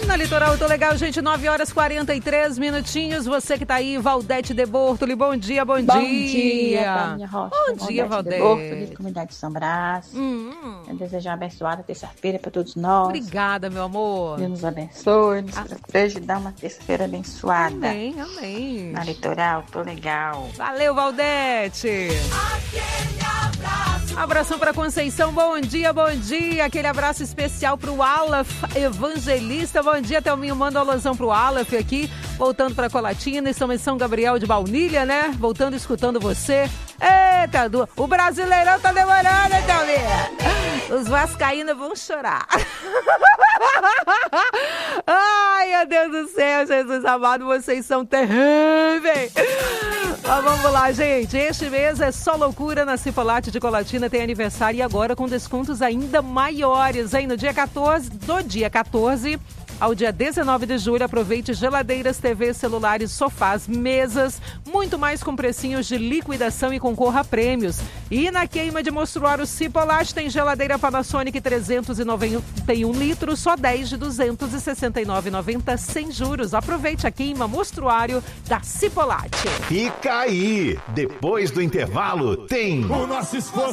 Na Litoral, tô legal, gente, 9h43 minutinhos. Você que tá aí, Valdete de Bortoli, bom dia, bom dia. Bom dia, Tânia Rocha. Bom dia, Valdete. De Bortoli, da comunidade de São Brás. Eu desejo uma abençoada terça-feira para todos nós. Obrigada, meu amor. Deus nos abençoe, nos proteja e dá uma terça-feira abençoada. Amém, amém. Na Litoral, tô legal. Valeu, Valdete. Abração para Conceição, bom dia, bom dia. Aquele abraço especial pro Aleph Evangelista. Bom dia, Thelminho, manda um alusão pro Aleph aqui. Voltando para Colatina, estamos em São Gabriel de Baunilha, né? Voltando, escutando você. Eita, o Brasileirão tá demorando, hein, Thelminha? Os vascaínos vão chorar. Ai, meu Deus do céu, Jesus amado, vocês são terríveis. Mas vamos lá, gente. Este mês é só loucura na Cipolate de Colatina. Tem aniversário e agora com descontos ainda maiores, hein? Do dia 14 ao dia 19 de julho, aproveite geladeiras, TVs, celulares, sofás, mesas, muito mais com precinhos de liquidação e concorra a prêmios. E na queima de mostruário Cipolate tem geladeira Panasonic 391 litros, só 10 de 269,90 sem juros. Aproveite a queima mostruário da Cipolate. Fica aí, depois do intervalo tem... O nosso esforço